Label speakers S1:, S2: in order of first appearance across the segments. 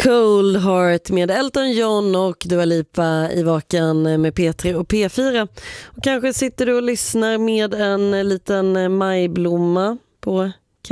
S1: Cold Heart med Elton John och Dua Lipa i Vakan med P3 och P4. Och kanske sitter du och lyssnar med en liten majblomma på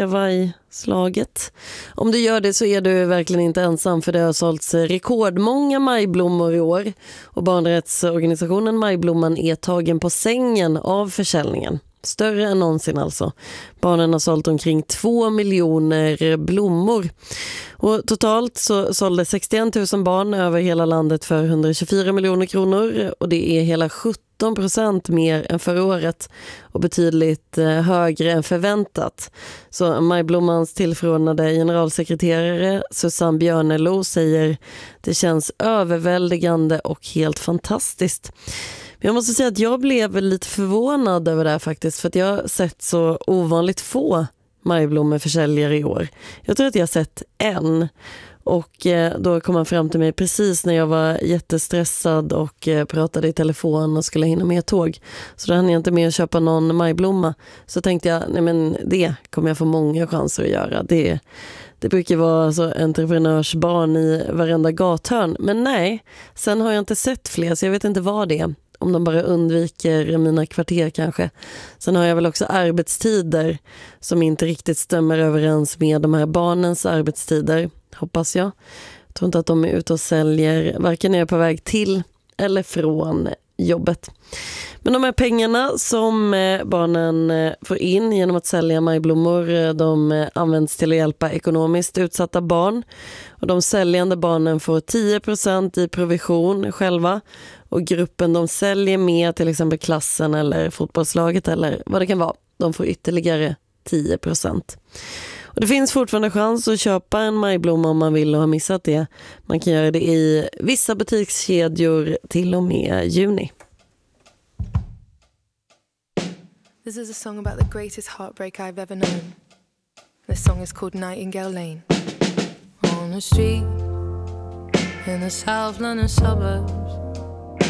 S1: kavajslaget. Om du gör det så är du verkligen inte ensam, för det har sålts rekordmånga majblommor i år. Och barnrättsorganisationen Majblomman är tagen på sängen av försäljningen. Större än någonsin alltså. Barnen har sålt omkring 2 miljoner blommor. Och totalt så sålde 61 000 barn över hela landet för 124 miljoner kronor. Och det är hela 17% mer än förra året och betydligt högre än förväntat. Så Majblommans tillförordnade generalsekreterare Susanne Björnelo säger: det känns överväldigande och helt fantastiskt. Jag måste säga att jag blev lite förvånad över det här faktiskt, för att jag har sett så ovanligt få majblommeförsäljare i år. Jag tror att jag har sett en, och då kom han fram till mig precis när jag var jättestressad och pratade i telefon och skulle hinna med tåg. Så då hann jag inte med att köpa någon majblomma. Så tänkte jag, nej men det kommer jag få många chanser att göra. Det brukar vara så entreprenörsbarn i varenda gathörn. Men nej, sen har jag inte sett fler, så jag vet inte vad det är. Om de bara undviker mina kvarter kanske. Sen har jag väl också arbetstider som inte riktigt stämmer överens med de här barnens arbetstider, hoppas jag. Jag tror inte att de är ute och säljer varken när jag är på väg till eller från jobbet. Men de här pengarna som barnen får in genom att sälja majblommor, de används till att hjälpa ekonomiskt utsatta barn. Och de säljande barnen får 10% i provision själva. Och gruppen de säljer med, till exempel klassen eller fotbollslaget eller vad det kan vara, de får ytterligare 10%. Och det finns fortfarande chans att köpa en majblomma om man vill och har missat det. Man kan göra det i vissa butikskedjor till och med juni.
S2: This is a song about the greatest heartbreak I've ever known. This song is called Nightingale Lane. On the street in the South London suburb,